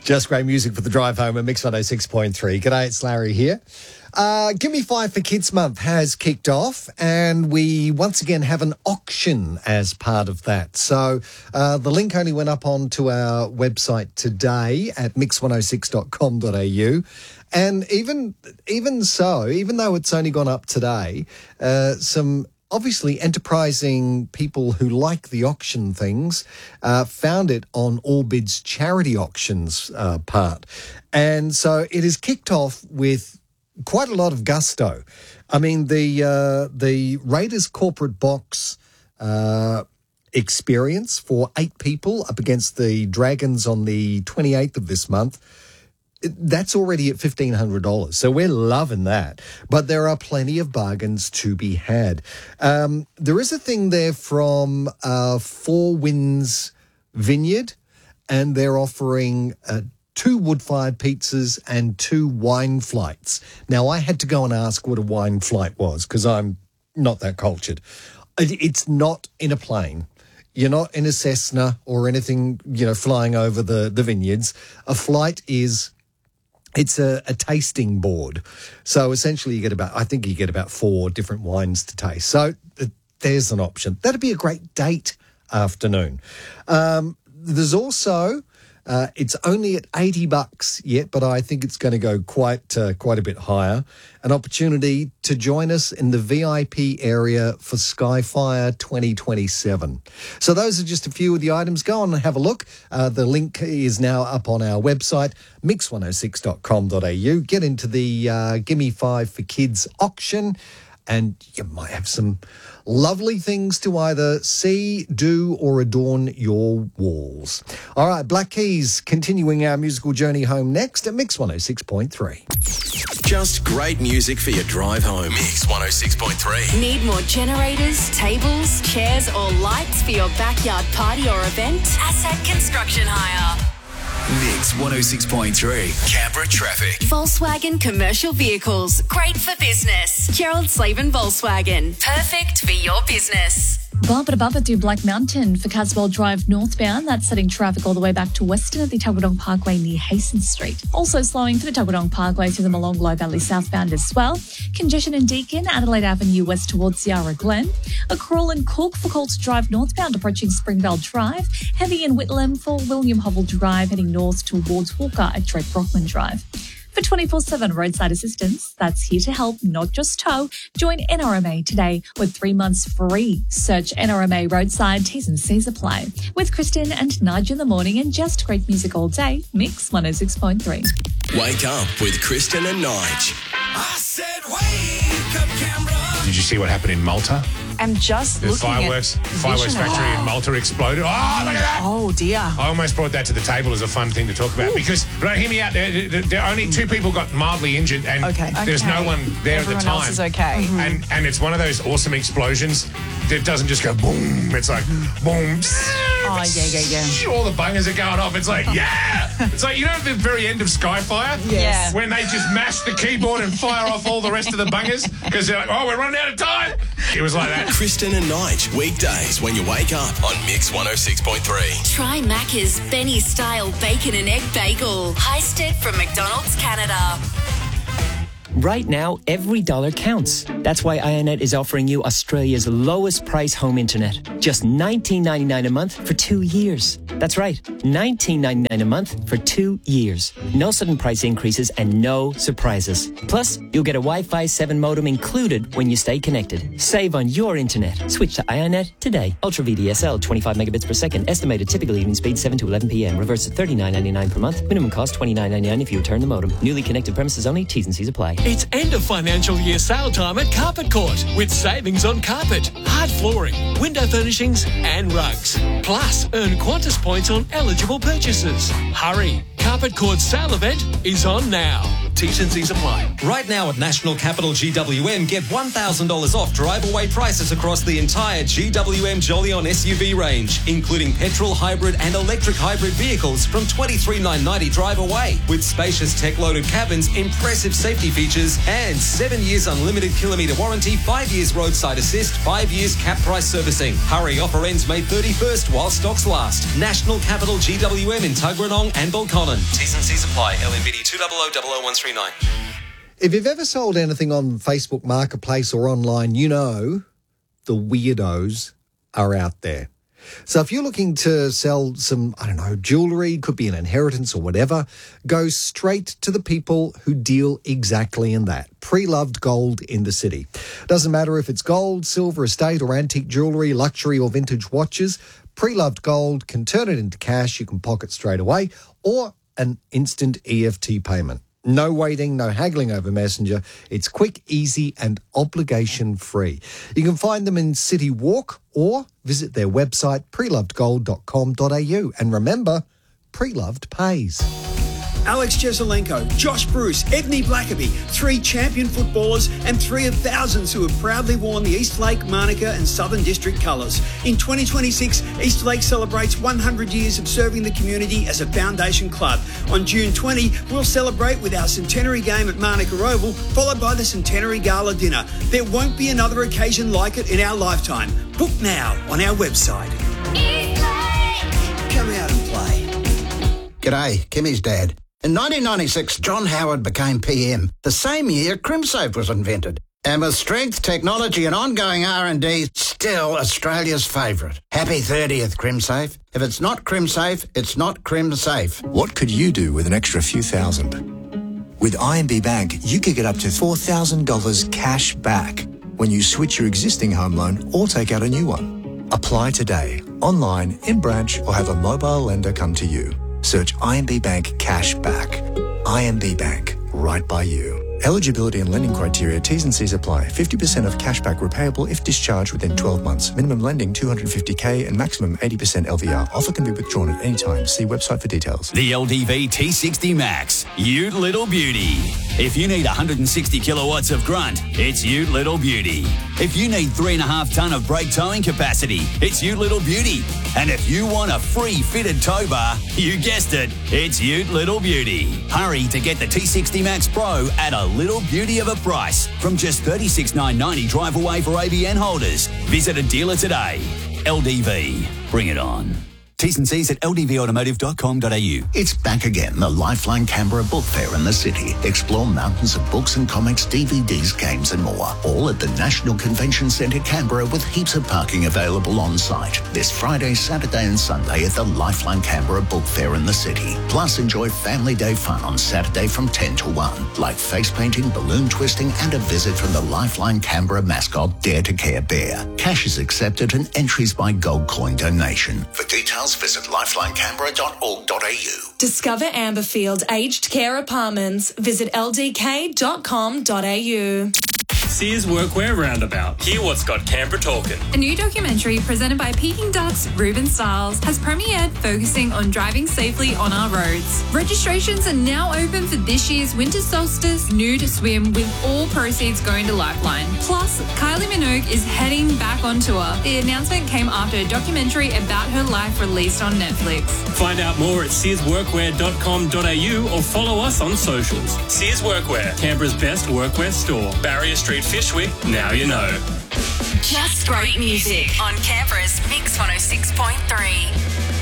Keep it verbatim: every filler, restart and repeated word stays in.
Just great music for the drive home at Mix one oh six point three. G'day, it's Larry here. Uh, Give Me Five for Kids Month has kicked off, and we once again have an auction as part of that. So uh, the link only went up onto our website today at mix one oh six dot com dot a u. And even even so, even though it's only gone up today, uh, some obviously enterprising people who like the auction things uh, found it on Allbid's charity auctions uh, part. And so it is kicked off with quite a lot of gusto. I mean, the uh, the Raiders corporate box uh, experience for eight people up against the Dragons on the twenty-eighth of this month, that's already at fifteen hundred dollars. So we're loving that. But there are plenty of bargains to be had. Um, there is a thing there from uh, Four Winds Vineyard, and they're offering uh, two wood-fired pizzas and two wine flights. Now, I had to go and ask what a wine flight was because I'm not that cultured. It, it's not in a plane. You're not in a Cessna or anything, you know, flying over the, the vineyards. A flight is... It's a, a tasting board. So essentially you get about, I think you get about four different wines to taste. So uh, there's an option. That'd be a great date afternoon. Um, there's also, uh, it's only at eighty bucks yet, but I think it's going to go quite, uh, quite a bit higher. An opportunity to join us in the V I P area for Skyfire twenty twenty-seven. So those are just a few of the items. Go on and have a look. Uh, the link is now up on our website, mix one oh six dot com dot a u. Get into the uh, Gimme Five for Kids auction, and you might have some lovely things to either see, do, or adorn your walls. All right, Black Keys continuing our musical journey home next at Mix one oh six point three. Just great music for your drive home. Mix one oh six point three. Need more generators, tables, chairs, or lights for your backyard party or event? Asset Construction Hire. Mix one oh six point three. Canberra traffic. Volkswagen Commercial Vehicles. Great for business. Gerald Slavin Volkswagen. Perfect for your business. Bumper to bumper through Black Mountain for Caswell Drive northbound. That's setting traffic all the way back to Weston at the Tuggeranong Parkway near Hastings Street. Also slowing for the Tuggeranong Parkway through the Molonglo Valley southbound as well. Congestion in Deakin, Adelaide Avenue west towards Yarra Glen. A crawl in Cook for Colts Drive northbound approaching Springvale Drive. Heavy in Whitlam for William Hovell Drive heading north towards Walker at Drake Brockman Drive. For twenty-four seven roadside assistance, that's here to help, not just tow. Join N R M A today with three months free. Search N R M A Roadside, T's and C's apply. With Kristen and Nige in the morning and just great music all day, Mix one oh six point three. Wake up with Kristen and Nige. I said wake up, Canberra. Did you see what happened in Malta? I'm just The looking fireworks, at fireworks vision. factory in Malta exploded. Oh, look at that! Oh, dear. I almost brought that to the table as a fun thing to talk about. Ooh. Because, right, hear me out. There, there, there only two people got mildly injured, and Okay. there's Okay. no one there Everyone at the time. else is okay. Mhm. And and it's one of those awesome explosions that doesn't just go boom. It's like boom. Oh, yeah, yeah, yeah. All the bungers are going off. It's like, yeah! It's like, you know, at the very end of Skyfire? Yes. When they just mash the keyboard and fire off all the rest of the bungers because they're like, oh, we're running out of time. It was like that. Kristen and Nige, weekdays when you wake up on Mix one oh six point three. Try Macca's Benny Style Bacon and Egg Bagel. Heisted from McDonald's Canada. Right now, every dollar counts. That's why Ionet is offering you Australia's lowest price home internet. Just nineteen ninety-nine a month for two years. That's right, nineteen ninety-nine a month for two years. No sudden price increases and no surprises. Plus, you'll get a Wi-Fi seven modem included when you stay connected. Save on your internet. Switch to Ionet today. Ultra V D S L, twenty-five megabits per second. Estimated typical evening speed seven to eleven p.m. Reverse to thirty-nine ninety-nine per month. Minimum cost twenty-nine ninety-nine if you return the modem. Newly connected premises only. T's and C's apply. It's end of financial year sale time at Carpet Court with savings on carpet, hard flooring, window furnishings and rugs. Plus, earn Qantas points on eligible purchases. Hurry! Carpet Court's sale event is on now. T's and C's apply. Right now at National Capital G W M, get one thousand dollars off drive-away prices across the entire G W M Jolyon S U V range, including petrol, hybrid and electric hybrid vehicles from twenty-three thousand nine hundred ninety drive away, with spacious tech-loaded cabins, impressive safety features and seven years unlimited kilometre warranty, five years roadside assist, five years cap price servicing. Hurry, offer ends May thirty-first while stocks last. National Capital G W M in Tuggeranong and Balconnen. T's and C's apply. L M B D two zero zero zero zero one three nine. If you've ever sold anything on Facebook Marketplace or online, you know the weirdos are out there. So if you're looking to sell some, I don't know, jewellery, could be an inheritance or whatever, go straight to the people who deal exactly in that. Pre-loved gold in the city. Doesn't matter if it's gold, silver, estate or antique jewellery, luxury or vintage watches, pre-loved gold can turn it into cash you can pocket straight away or an instant E F T payment. No waiting, no haggling over Messenger. It's quick, easy and obligation-free. You can find them in City Walk or visit their website pre loved gold dot com dot a u. And remember, pre-loved pays. Alex Jezelenko, Josh Bruce, Edney Blackaby, three champion footballers and three of thousands who have proudly worn the Eastlake, Manuka and Southern District colours. In twenty twenty-six, Eastlake celebrates one hundred years of serving the community as a foundation club. On June twentieth, we'll celebrate with our centenary game at Manuka Oval, followed by the centenary gala dinner. There won't be another occasion like it in our lifetime. Book now on our website. Eastlake! Come out and play. G'day, Kimmy's dad. In nineteen ninety-six, John Howard became P M. The same year, CrimSafe was invented. And with strength, technology and ongoing R and D, still Australia's favourite. Happy thirtieth, CrimSafe. If it's not CrimSafe, it's not CrimSafe. What could you do with an extra few thousand? With I M B Bank, you could get up to four thousand dollars cash back when you switch your existing home loan or take out a new one. Apply today, online, in branch, or have a mobile lender come to you. Search I M B Bank Cash Back. I M B Bank, right by you. Eligibility and lending criteria, T's and C's apply. fifty percent of cashback repayable if discharged within twelve months. Minimum lending two hundred fifty thousand and maximum eighty percent L V R. Offer can be withdrawn at any time. See website for details. The L D V T sixty Max. Ute Little Beauty. If you need one hundred sixty kilowatts of grunt, it's Ute Little Beauty. If you need three and a half tonne of brake towing capacity, it's Ute Little Beauty. And if you want a free fitted tow bar, you guessed it, it's Ute Little Beauty. Hurry to get the T sixty Max Pro at a little beauty of a price from just thirty-six thousand nine hundred ninety drive away for A B N holders. Visit a dealer today. L D V. Bring it on. T's and C's at L D V automotive dot com dot a u. It's back again, the Lifeline Canberra Book Fair in the city. Explore mountains of books and comics, D V Ds, games and more. All at the National Convention Centre, Canberra, with heaps of parking available on site. This Friday, Saturday and Sunday at the Lifeline Canberra Book Fair in the city. Plus enjoy Family Day fun on Saturday from ten to one. Like face painting, balloon twisting and a visit from the Lifeline Canberra mascot, Dare to Care Bear. Cash is accepted and entries by gold coin donation. For details, visit lifeline canberra dot org dot a u. Discover Amberfield Aged Care Apartments. Visit L D K dot com dot a u. Sears Workwear Roundabout. Hear what's got Canberra talking. A new documentary presented by Peking Dut's Ruben Stiles has premiered, focusing on driving safely on our roads. Registrations are now open for this year's Winter Solstice Nude Swim, with all proceeds going to Lifeline. Plus, Kylie Minogue is heading back on tour. The announcement came after a documentary about her life released on Netflix. Find out more at sears workwear dot com dot a u or follow us on socials. Sears Workwear, Canberra's best workwear store. Barrier Street, Fishwick, now you know. Just great music on Canberra's Mix one oh six point three.